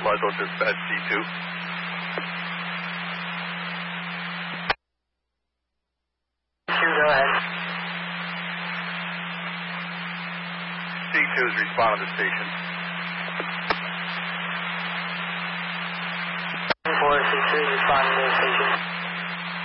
Laszlo dispatch C2. Go ahead. C2 is responding to the station. 4C2 responding to the station.